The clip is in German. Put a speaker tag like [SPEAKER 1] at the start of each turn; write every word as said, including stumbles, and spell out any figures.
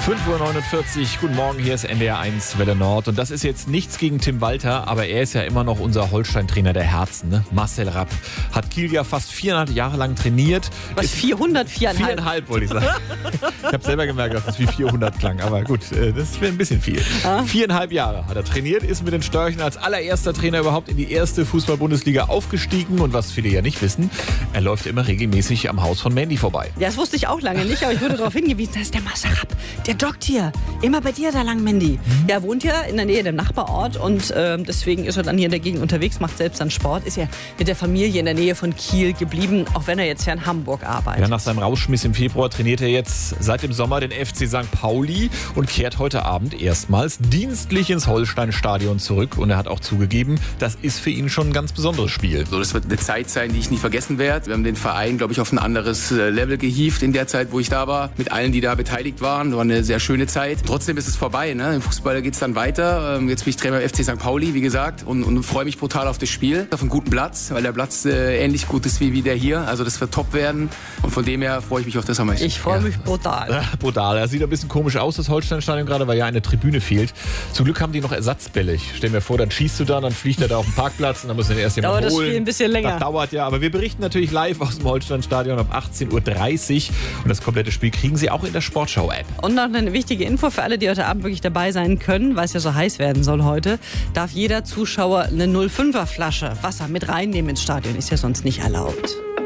[SPEAKER 1] fünf Uhr neunundvierzig, guten Morgen, hier ist N D R eins Welle Nord. Und das ist jetzt nichts gegen Tim Walter, aber er ist ja immer noch unser Holstein-Trainer der Herzen. Ne? Marcel Rapp hat Kiel ja fast viereinhalb Jahre lang trainiert.
[SPEAKER 2] Was, vierhundert, viereinhalb?
[SPEAKER 1] Viereinhalb, wollte ich sagen. Ich habe selber gemerkt, dass es wie vierhundert klang, aber gut, das wäre ein bisschen viel. Ah. Viereinhalb Jahre hat er trainiert, ist mit den Störchen als allererster Trainer überhaupt in die erste Fußball-Bundesliga aufgestiegen. Und was viele ja nicht wissen, er läuft immer regelmäßig am Haus von Mandy vorbei.
[SPEAKER 2] Ja, das wusste ich auch lange nicht, aber ich wurde darauf hingewiesen, das ist der Marcel Rapp. Der joggt hier. Immer bei dir da lang, Mandy. Mhm. Er wohnt ja in der Nähe dem Nachbarort und äh, deswegen ist er dann hier in der Gegend unterwegs, macht selbst dann Sport, ist ja mit der Familie in der Nähe von Kiel geblieben, auch wenn er jetzt ja in Hamburg arbeitet.
[SPEAKER 1] Ja, nach seinem Rausschmiss im Februar trainiert er jetzt seit dem Sommer den F C Sankt Pauli und kehrt heute Abend erstmals dienstlich ins Holstein-Stadion zurück. Und er hat auch zugegeben, das ist für ihn schon ein ganz besonderes Spiel.
[SPEAKER 3] So, das wird eine Zeit sein, die ich nie vergessen werde. Wir haben den Verein, glaube ich, auf ein anderes Level gehievt in der Zeit, wo ich da war, mit allen, die da beteiligt waren. Das war eine sehr schöne Zeit. Trotzdem ist es vorbei. Ne? Im Fußball geht es dann weiter. Jetzt bin ich Trainer beim F C Sankt Pauli, wie gesagt, und, und freue mich brutal auf das Spiel. Auf einen guten Platz, weil der Platz äh, ähnlich gut ist wie, wie der hier. Also das wird top werden. Und von dem her freue ich mich auf das am meisten.
[SPEAKER 2] Ich freue mich ja. brutal.
[SPEAKER 1] Ja, brutal. Er sieht ein bisschen komisch aus, das Holstein-Stadion gerade, weil ja eine Tribüne fehlt. Zum Glück haben die noch Ersatzbälle. Ich stell mir vor, dann schießt du da, dann fliegt er da auf den Parkplatz und dann muss er erst jemand holen.
[SPEAKER 2] Dauert das Spiel ein bisschen länger.
[SPEAKER 1] Das dauert ja, aber wir berichten natürlich live aus dem Holstein-Stadion um achtzehn Uhr dreißig. Und das komplette Spiel kriegen Sie auch in der Sportschau-App.
[SPEAKER 2] Und noch eine wichtige Info für alle, die heute Abend wirklich dabei sein können, weil es ja so heiß werden soll heute, darf jeder Zuschauer eine null fünfer Flasche Wasser mit reinnehmen ins Stadion. Ist ja sonst nicht erlaubt.